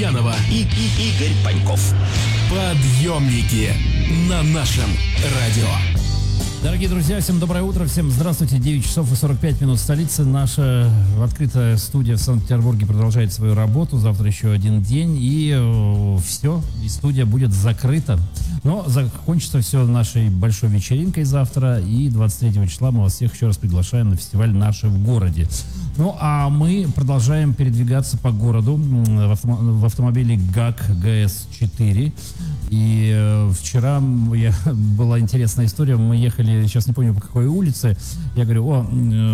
Марьянова и Игорь Паньков. Подъемники на нашем радио. Дорогие друзья, всем доброе утро, всем здравствуйте. 9 часов и 45 минут в столице. Наша открытая студия в Санкт-Петербурге продолжает свою работу. Завтра еще один день, и все, и студия будет закрыта. Но закончится все нашей большой вечеринкой завтра, и 23 числа мы вас всех еще раз приглашаем на фестиваль «Наши в городе». Ну, а мы продолжаем передвигаться по городу в автомобиле ГАК ГС-4. И вчера была интересная история. Мы ехали, сейчас не помню по какой улице. Я говорю,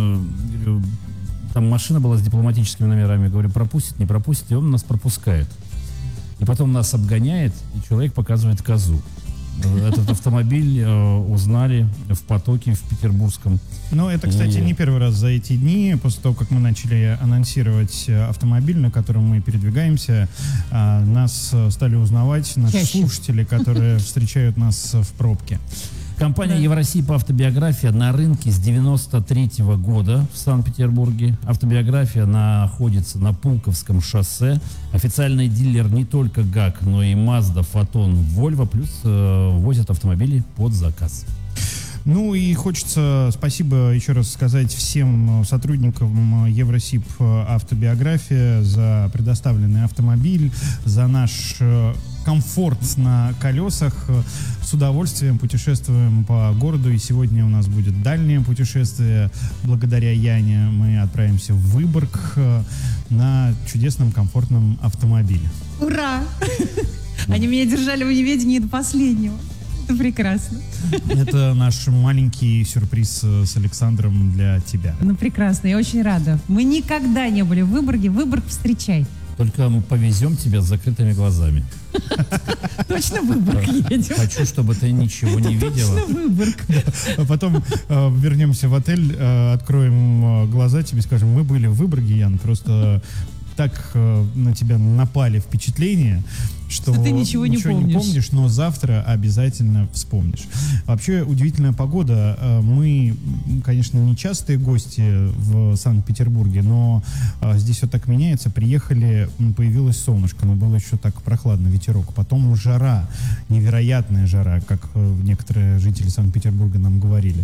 там машина была с дипломатическими номерами. Говорю, пропустит, не пропустит. И он нас пропускает. И потом нас обгоняет, и человек показывает козу. Этот автомобиль узнали в потоке в петербургском. Ну, это, кстати, не первый раз за эти дни. После того, как мы начали анонсировать автомобиль, на котором мы передвигаемся, нас стали узнавать наши слушатели, которые встречают нас в пробке. Компания «Евросиб» автобиография на рынке с 93-го года в Санкт-Петербурге. Автобиография находится на Пулковском шоссе. Официальный дилер не только ГАК, но и Mazda, Foton, Volvo, плюс возят автомобили под заказ. Ну и хочется спасибо еще раз сказать всем сотрудникам Евросиб автобиография за предоставленный автомобиль, за наш комфорт на колесах. С удовольствием путешествуем по городу, и сегодня у нас будет дальнее путешествие. Благодаря Яне мы отправимся в Выборг на чудесном комфортном автомобиле. Ура! Они меня держали в неведении до последнего. Это прекрасно. Это наш маленький сюрприз с Александром для тебя. Ну, прекрасно, я очень рада. Мы никогда не были в Выборге. Выборг встречай. Только мы повезем тебя с закрытыми глазами. Точно в Выборг едем. Хочу, чтобы ты ничего не видела. Точно Выборг. А потом вернемся в отель, откроем глаза, тебе скажем, мы были в Выборге, Ян, просто так на тебя напали впечатления, что ты ничего не помнишь, но завтра обязательно вспомнишь. Вообще удивительная погода. Мы, конечно, не частые гости в Санкт-Петербурге, но здесь вот так меняется. Приехали, появилось солнышко, но было еще так прохладно, ветерок. Потом жара, невероятная жара, как некоторые жители Санкт-Петербурга нам говорили.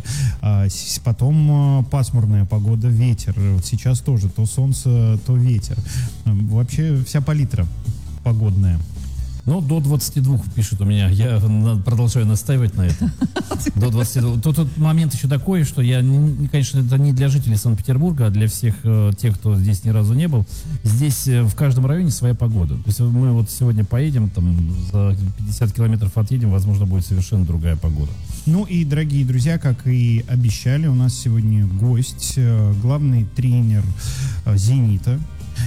Потом пасмурная погода, ветер. Вот сейчас тоже то солнце, то ветер. Вообще вся палитра погодная. Ну, до 22 пишет у меня. Я продолжаю настаивать на этом. До 22. Тут момент еще такой, что я, конечно, это не для жителей Санкт-Петербурга, а для всех тех, кто здесь ни разу не был. Здесь в каждом районе своя погода. То есть мы вот сегодня поедем, там за 50 километров отъедем, возможно, будет совершенно другая погода. Ну и, дорогие друзья, как и обещали, у нас сегодня гость, главный тренер «Зенита».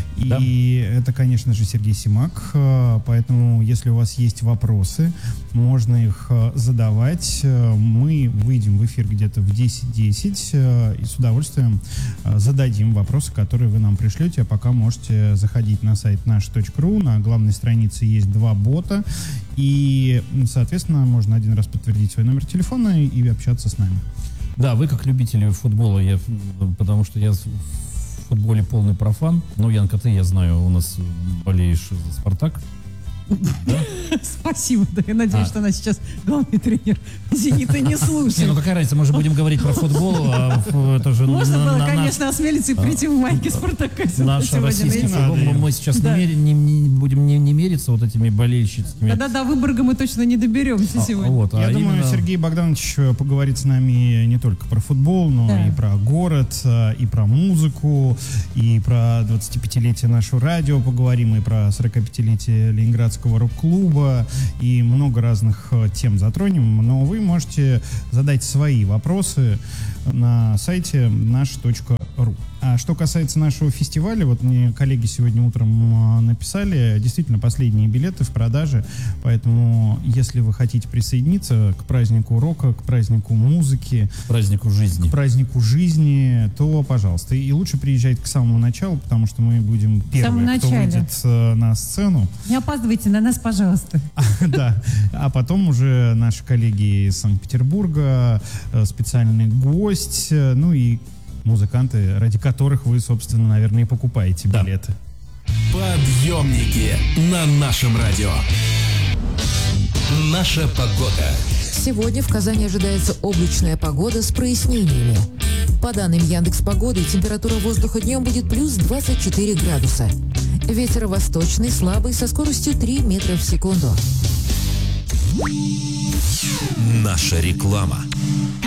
И это, конечно же, Сергей Симак. Поэтому, если у вас есть вопросы, можно их задавать. Мы выйдем в эфир где-то в 10:10 и с удовольствием зададим вопросы, которые вы нам пришлете. А пока можете заходить на сайт наш.ру. На главной странице есть 2 бота. И, соответственно, можно один раз подтвердить свой номер телефона и общаться с нами. Да, вы как любители футбола, потому что я в футболе полный профан. Ну, Янка, ты, я знаю, у нас болеешь за «Спартак». Да? Спасибо, да, я надеюсь, что она сейчас главный тренер «Зенита» не слушает. Не, ну какая разница, мы же будем говорить про футбол, это же... Можно было, конечно, осмелиться и прийти в майке «Спартака» наш российский футбол, мы сейчас не будем не мериться вот этими болельщицами. Да, до Выборга мы точно не доберемся сегодня. Я думаю, Сергей Богданович поговорит с нами не только про футбол, но и про город, и про музыку, и про 25-летие нашего радио поговорим, и про 45-летие Ленинградского рок-клуба, и много разных тем затронем, но вы можете задать свои вопросы на сайте наш.ру. А что касается нашего фестиваля, вот мне коллеги сегодня утром написали, действительно, последние билеты в продаже, поэтому, если вы хотите присоединиться к празднику рока, к празднику музыки, к празднику жизни, то, пожалуйста. И лучше приезжать к самому началу, потому что мы будем первые, кто выйдет на сцену. Не опаздывайте на нас, пожалуйста. Да, а потом уже наши коллеги из Санкт-Петербурга, специальный гость, ну и музыканты, ради которых вы, собственно, наверное, и покупаете билеты. Подъемники на нашем радио. Наша погода. Сегодня в Казани ожидается облачная погода с прояснениями. По данным Яндекс.Погоды, температура воздуха днем будет плюс 24 градуса. Ветер восточный, слабый, со скоростью 3 метра в секунду. Наша реклама.